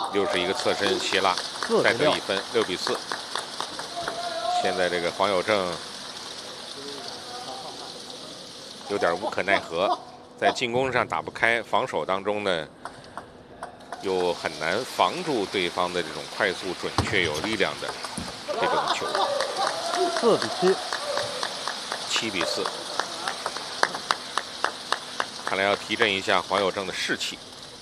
又是一个侧身斜拉，再得1分，6比4。现在这个黄有正有点无可奈何，在进攻上打不开，防守当中呢又很难防住对方的这种快速、准确、有力量的这种球。 4比 7比4。看来要提振一下黄有正的士气。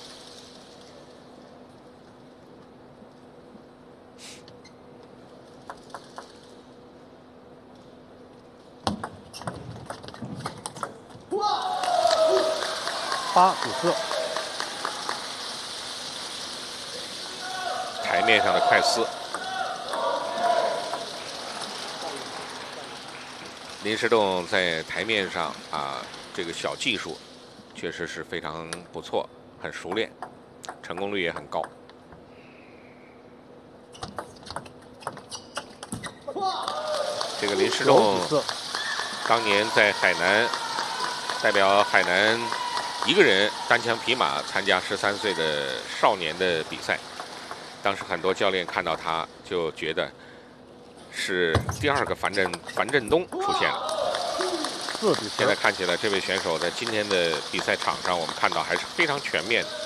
8比4。 台面上的快撕，林诗栋在台面上这个小技术确实是非常不错，很熟练，成功率也很高。这个林诗栋当年在海南代表海南一个人单枪匹马参加13岁的少年的比赛，当时很多教练看到他就觉得是第2个樊振东出现了。 4比4。 现在看起来，这位选手在今天的比赛场上，我们看到还是非常全面的。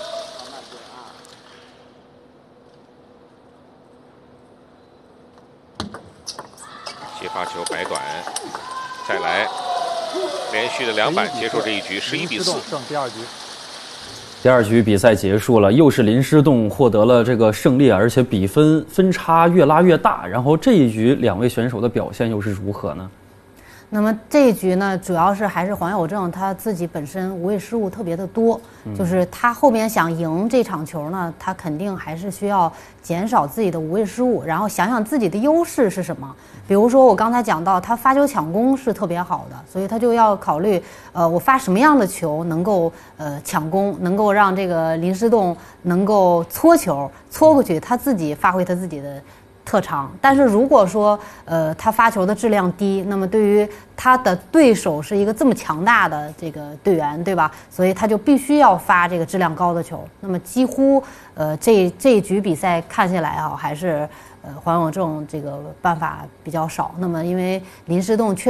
接发球摆短，再来，连续的2板结束这一局，11比4。 胜第2局。 第2局比赛结束了，又是林诗栋获得了这个胜利，而且比分差越拉越大。然后这一局2位选手的表现又是如何呢？ 那么这一局呢，主要是还是黄有正他自己本身无谓失误特别的多，就是他后边想赢这场球呢，他肯定还是需要减少自己的无谓失误，然后想想自己的优势是什么。比如说我刚才讲到，他发球抢攻是特别好的，所以他就要考虑，我发什么样的球能够抢攻，能够让这个林诗栋能够搓球搓过去，他自己发挥他自己的特长。但是如果说他发球的质量低，那么对于他的对手是一个这么强大的这个队员，对吧？所以他就必须要发这个质量高的球。那么几乎这一局比赛看下来还是黄有正这个办法比较少。那么因为林诗栋确